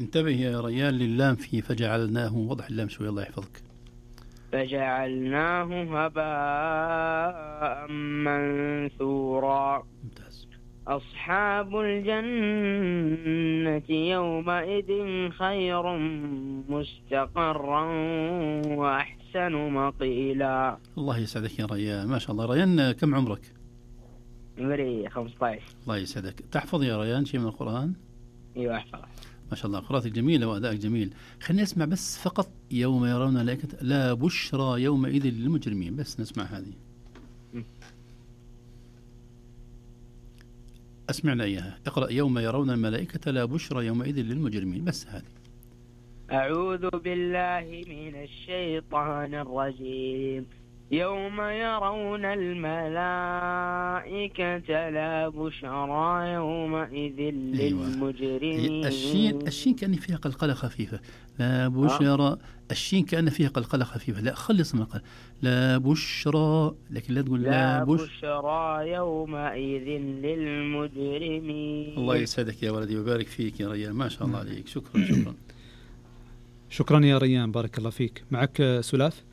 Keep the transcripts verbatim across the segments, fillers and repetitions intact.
انتبه يا ريان للام في فجعلناه، وضح اللام شوي الله يحفظك. فجعلناه هباء منثورا. ممتاز. أصحاب الجنة يومئذ خير مستقرا وأحسن مقيلا. الله يسعدك يا ريان، ما شاء الله. ريان كم عمرك؟ عمري خمسة عشر. الله يسعدك. تحفظ يا ريان شيء من القرآن؟ ايوه احفظ. ما شاء الله، قراءتك جميلة وأدائك جميل. خلينا نسمع بس فقط يوم يرون الملائكة لا بشرى يومئذ للمجرمين، بس نسمع هذه. أسمعنا إياها. اقرأ يوم يرون الملائكة لا بشرى يومئذ للمجرمين، بس هذه. أعوذ بالله من الشيطان الرجيم. يوم يرون الملائكة لا بشرى يومئذ للمجرمين. الشين الشين كأن فيها قلقلة خفيفة. لا بشرى. الشين كأن فيها قلقلة خفيفة. لا خلص من القلق. لا بشرى، لكن لا تقول لا, لا بش... بشرى يومئذ للمجرمين. الله يسعدك يا ولدي ويبارك فيك يا ريان، ما شاء الله عليك. شكرا شكرا شكرا يا ريان، بارك الله فيك. معك سلاف.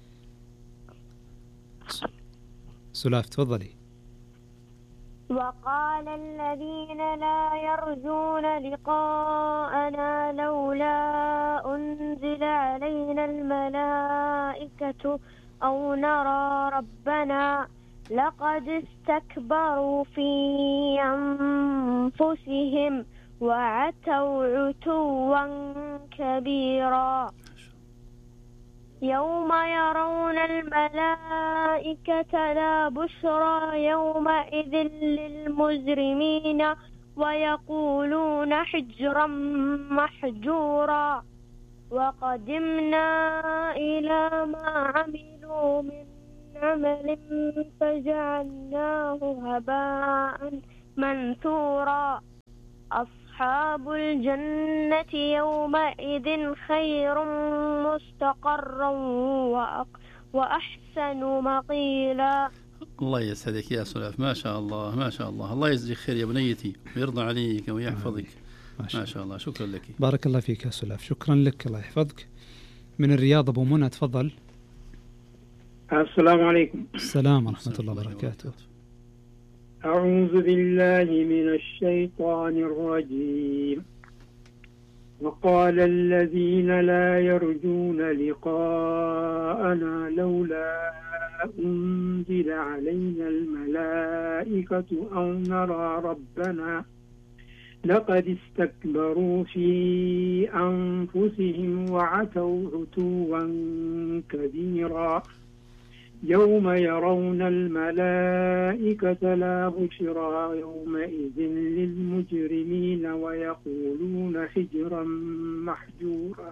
سلاف تفضلي. وقال الذين لا يرجون لقاءنا لولا أنزل علينا الملائكة أو نرى ربنا لقد استكبروا في أنفسهم وعتوا عتوا كبيرا. يوم يرون الملائكة لا بشرى يومئذ للمجرمين ويقولون حجرا محجورا. وقدمنا إلى ما عملوا من عمل فجعلناه هباء منثورا. أصحاب الجنة يومئذ خير مستقرا وأحسن مقيلا. الله يسعدك يا سلاف، ما شاء الله ما شاء الله. الله يجزيك خير يا بنيتي ويرضى عليك ويحفظك. ما شاء, ما شاء الله. شكرا لك. بارك الله فيك يا سلاف. شكرا لك، الله يحفظك. من الرياض أبو منى تفضل. السلام عليكم. السلام ورحمة الله وبركاته. أعوذ بالله من الشيطان الرجيم. وقال الذين لا يرجون لقاءنا لولا أنزل علينا الملائكة أو نرى ربنا لقد استكبروا في أنفسهم وعتوا عتوا كبيرا. يوم يرون الملائكة لا بشرى يومئذ للمجرمين ويقولون حجرا محجورا.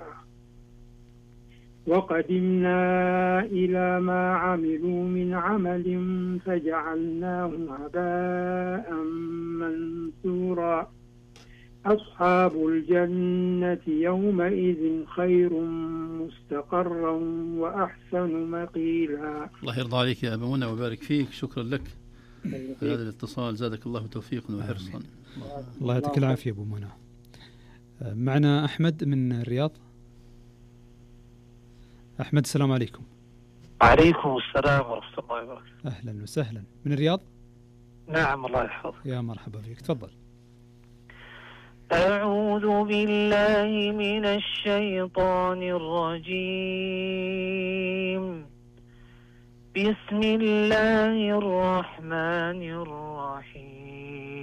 وقدمنا إلى ما عملوا من عمل فجعلناه هباء منثورا. أصحاب الجنة يومئذ خير مستقرا وأحسن مقيلا. الله يرضى عليك يا أبا منى ويبارك فيك. شكرا لك هذا الاتصال، زادك الله توفيقا وحرصا. الله يعطيك العافية أبو منى. معنا أحمد من الرياض. أحمد السلام عليكم. عليكم السلام ورحمة الله وبركاته. أهلا وسهلا. من الرياض؟ نعم الله يحفظك. يا مرحبا بك، تفضل. أعوذ بالله من الشيطان الرجيم. بسم الله الرحمن الرحيم.